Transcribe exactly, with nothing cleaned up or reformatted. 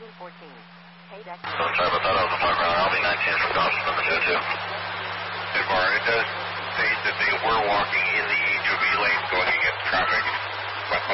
nineteen fourteen. Hey, Deck. So sorry about that. I was on five ground. I'll be nineteen for caution number two two. Hey, Bar, it does state that they were walking in the H O V lanes going against traffic.